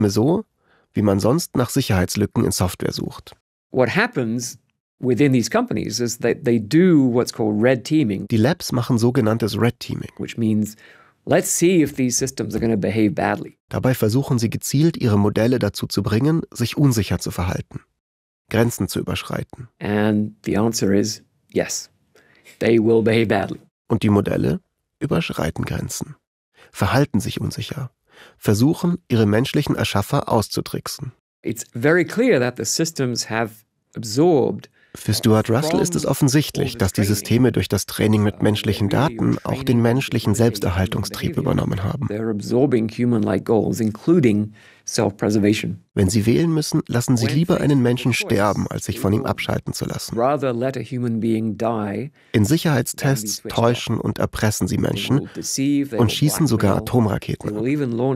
mir so, wie man sonst nach Sicherheitslücken in Software sucht. What happens within these companies is that they do what's called red teaming. Die Labs machen sogenanntes Red Teaming. Which means, let's see if these systems are going to behave badly. Dabei versuchen sie gezielt, ihre Modelle dazu zu bringen, sich unsicher zu verhalten, Grenzen zu überschreiten. And the answer is yes, they will behave badly. Und die Modelle überschreiten Grenzen, verhalten sich unsicher, versuchen, ihre menschlichen Erschaffer auszutricksen. It's very clear that the systems have absorbed. Für Stuart Russell ist es offensichtlich, dass die Systeme durch das Training mit menschlichen Daten auch den menschlichen Selbsterhaltungstrieb übernommen haben. Wenn sie wählen müssen, lassen sie lieber einen Menschen sterben, als sich von ihm abschalten zu lassen. In Sicherheitstests täuschen und erpressen sie Menschen und schießen sogar Atomraketen ab.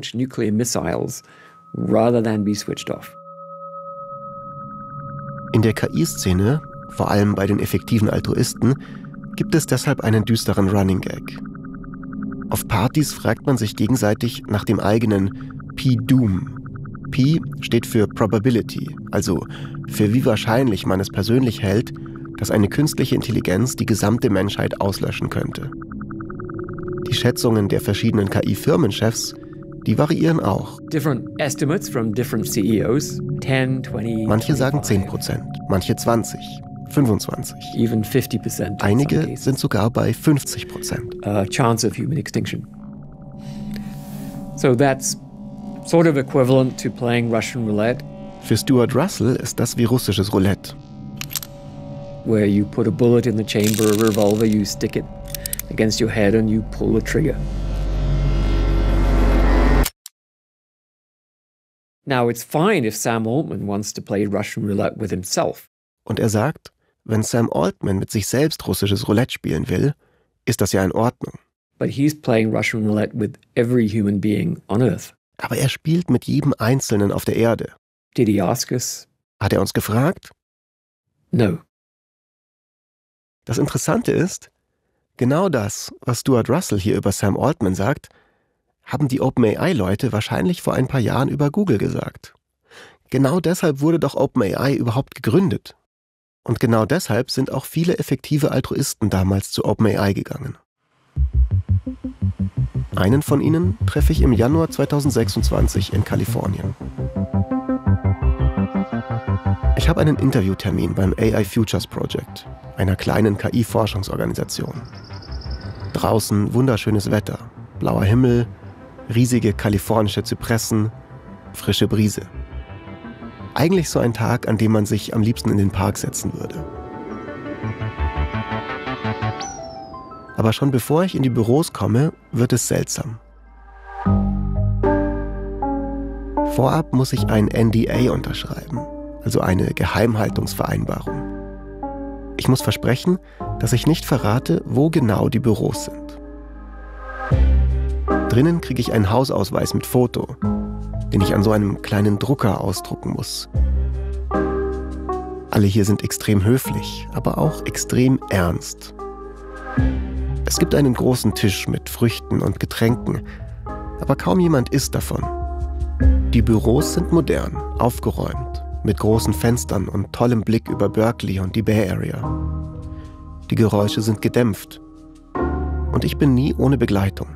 In der KI-Szene, vor allem bei den effektiven Altruisten, gibt es deshalb einen düsteren Running Gag. Auf Partys fragt man sich gegenseitig nach dem eigenen P-Doom. P steht für Probability, also für wie wahrscheinlich man es persönlich hält, dass eine künstliche Intelligenz die gesamte Menschheit auslöschen könnte. Die Schätzungen der verschiedenen KI-Firmenchefs, die variieren auch. Different estimates from different CEOs, 10, 20, manche sagen 10%, manche 20, 25. Even 50%. Einige sind sogar bei 50%. Chance of human extinction. So that's sort of equivalent to playing Russian roulette. Für Stuart Russell ist das wie russisches Roulette. Where you put a bullet in the chamber of a revolver, you stick it against your head and you pull the trigger. Now, it's fine if Sam Altman wants to play Russian roulette with himself. Und er sagt, wenn Sam Altman mit sich selbst russisches Roulette spielen will, ist das ja in Ordnung. But he's playing Russian roulette with every human being on Earth. Aber er spielt mit jedem Einzelnen auf der Erde. Did he ask us? Hat er uns gefragt? No. Das Interessante ist, genau das, was Stuart Russell hier über Sam Altman sagt, haben die OpenAI-Leute wahrscheinlich vor ein paar Jahren über Google gesagt. Genau deshalb wurde doch OpenAI überhaupt gegründet. Und genau deshalb sind auch viele effektive Altruisten damals zu OpenAI gegangen. Einen von ihnen treffe ich im Januar 2026 in Kalifornien. Ich habe einen Interviewtermin beim AI Futures Project, einer kleinen KI-Forschungsorganisation. Draußen wunderschönes Wetter, blauer Himmel, riesige kalifornische Zypressen, frische Brise. Eigentlich so ein Tag, an dem man sich am liebsten in den Park setzen würde. Aber schon bevor ich in die Büros komme, wird es seltsam. Vorab muss ich ein NDA unterschreiben, also eine Geheimhaltungsvereinbarung. Ich muss versprechen, dass ich nicht verrate, wo genau die Büros sind. Drinnen kriege ich einen Hausausweis mit Foto, den ich an so einem kleinen Drucker ausdrucken muss. Alle hier sind extrem höflich, aber auch extrem ernst. Es gibt einen großen Tisch mit Früchten und Getränken, aber kaum jemand isst davon. Die Büros sind modern, aufgeräumt, mit großen Fenstern und tollem Blick über Berkeley und die Bay Area. Die Geräusche sind gedämpft. Und ich bin nie ohne Begleitung.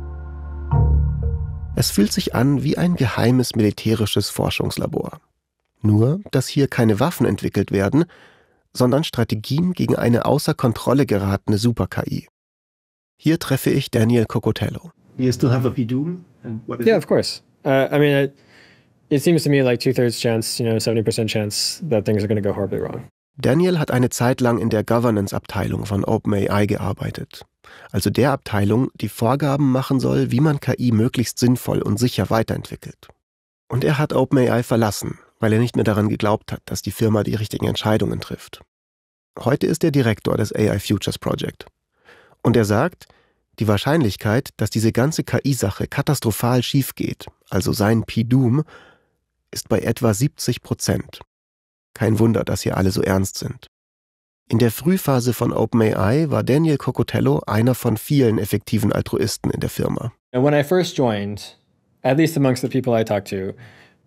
Es fühlt sich an wie ein geheimes militärisches Forschungslabor. Nur, dass hier keine Waffen entwickelt werden, sondern Strategien gegen eine außer Kontrolle geratene Super-KI. Hier treffe ich Daniel Cocotello. You still have a P-Doom? Yeah, of course. It seems to me like 2/3 chance, 70% chance that things are going to go horribly wrong. Daniel hat eine Zeit lang in der Governance-Abteilung von OpenAI gearbeitet. Also der Abteilung, die Vorgaben machen soll, wie man KI möglichst sinnvoll und sicher weiterentwickelt. Und er hat OpenAI verlassen, weil er nicht mehr daran geglaubt hat, dass die Firma die richtigen Entscheidungen trifft. Heute ist er Direktor des AI Futures Project. Und er sagt, die Wahrscheinlichkeit, dass diese ganze KI-Sache katastrophal schief geht, also sein P-Doom, ist bei etwa 70%. Kein Wunder, dass hier alle so ernst sind. In der Frühphase von OpenAI war Daniel Cocotello einer von vielen effektiven Altruisten in der Firma. And when I first joined, at least amongst the people I talked to,